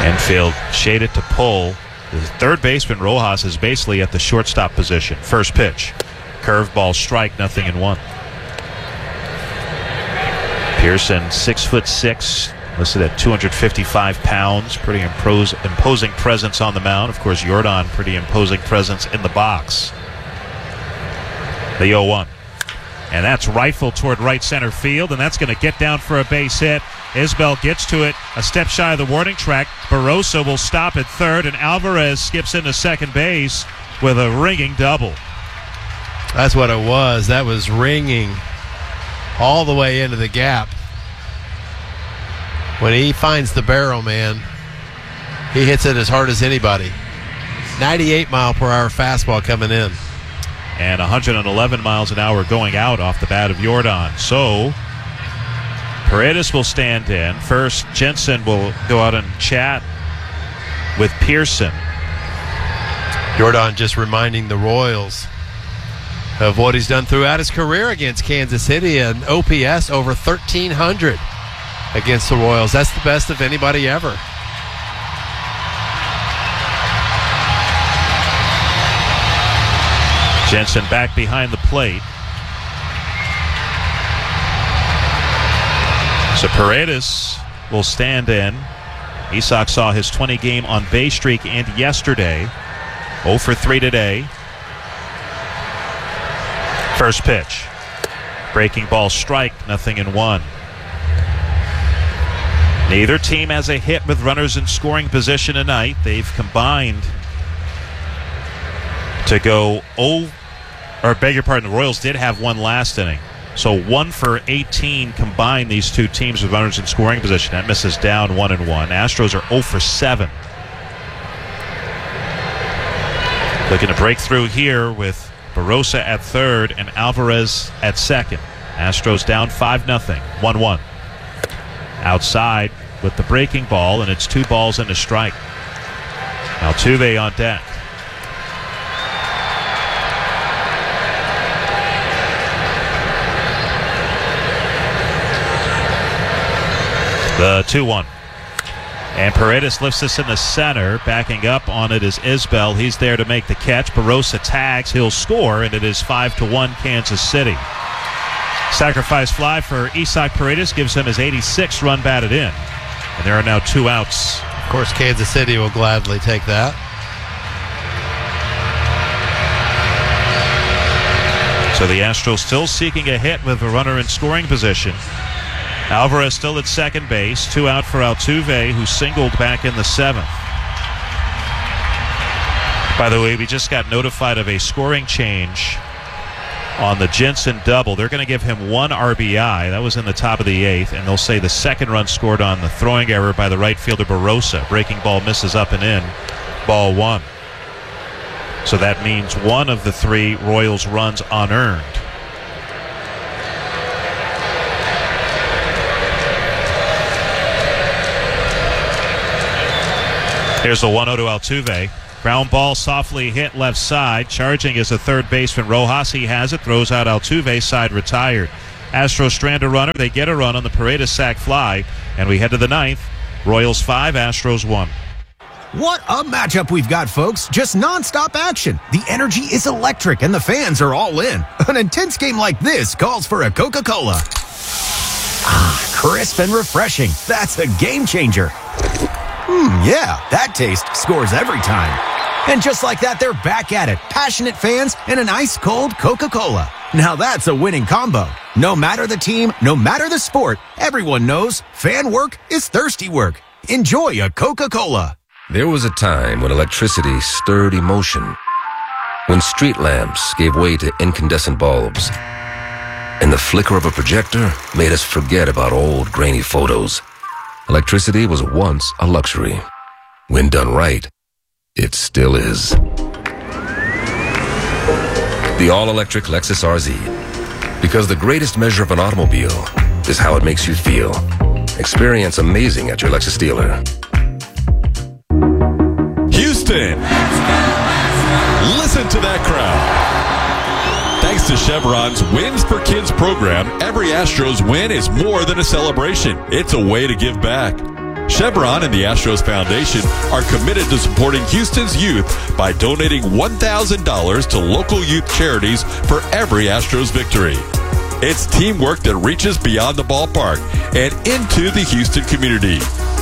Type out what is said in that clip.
Infield shaded to pull. The third baseman, Rojas, is basically at the shortstop position. First pitch. Curveball strike, 0-1. Pearson, 6'6", listed at 255 pounds. Pretty imposing presence on the mound. Of course, Jordan, pretty imposing presence in the box. The 0-1. And that's rifled toward right center field, and that's going to get down for a base hit. Isbell gets to it a step shy of the warning track. Barossa will stop at third, and Alvarez skips into second base with a ringing double. That's what it was. That was ringing all the way into the gap. When he finds the barrel, man, he hits it as hard as anybody. 98-mile-per-hour fastball coming in. And 111 miles an hour going out off the bat of Jordan. So Paredes will stand in. First, Jensen will go out and chat with Pearson. Jordan just reminding the Royals of what he's done throughout his career against Kansas City, an OPS over 1,300 against the Royals. That's the best of anybody ever. Jensen back behind the plate. So Paredes will stand in. Isak saw his 20-game on-base streak end yesterday. 0 for 3 today. First pitch. Breaking ball strike, 0-1. Neither team has a hit with runners in scoring position tonight. They've combined to go 0, or beg your pardon, the Royals did have one last inning. So 1 for 18 combined, these two teams with runners in scoring position. That misses down 1-1. Astros are 0 for 7. Looking to break through here with Barossa at third and Alvarez at second. Astros down 5-0. 1-1. Outside with the breaking ball, and it's 2 balls and a strike. Altuve on deck. The 2-1. And Paredes lifts this in the center. Backing up on it is Isbell. He's there to make the catch. Barossa tags. He'll score, and it is 5-1 Kansas City. Sacrifice fly for Isak Paredes gives him his 86th run batted in. And there are now 2 outs. Of course, Kansas City will gladly take that. So the Astros still seeking a hit with a runner in scoring position. Alvarez still at second base. 2 out for Altuve, who singled back in the 7th. By the way, we just got notified of a scoring change on the Jensen double. They're going to give him 1 RBI. That was in the top of the 8th, and they'll say the second run scored on the throwing error by the right fielder Barossa. Breaking ball misses up and in. Ball 1. So that means 1 of the 3 Royals runs unearned. Here's the 1-0 to Altuve. Ground ball softly hit left side. Charging is the third baseman Rojas. He has it. Throws out Altuve. Side retired. Astros strand a runner. They get a run on the Paredes sac fly. And we head to the 9th. Royals 5, Astros 1. What a matchup we've got, folks. Just nonstop action. The energy is electric and the fans are all in. An intense game like this calls for a Coca-Cola. Ah, crisp and refreshing. That's a game changer. Yeah, that taste scores every time. And just like that, they're back at it. Passionate fans and an ice-cold Coca-Cola. Now that's a winning combo. No matter the team, no matter the sport, everyone knows fan work is thirsty work. Enjoy a Coca-Cola. There was a time when electricity stirred emotion, when street lamps gave way to incandescent bulbs, and the flicker of a projector made us forget about old grainy photos. Electricity was once a luxury. When done right, it still is. The all-electric Lexus RZ. Because the greatest measure of an automobile is how it makes you feel. Experience amazing at your Lexus dealer. Houston, listen to that crowd. Thanks to Chevron's Wins for Kids program, every Astros win is more than a celebration. It's a way to give back. Chevron and the Astros Foundation are committed to supporting Houston's youth by donating $1,000 to local youth charities for every Astros victory. It's teamwork that reaches beyond the ballpark and into the Houston community.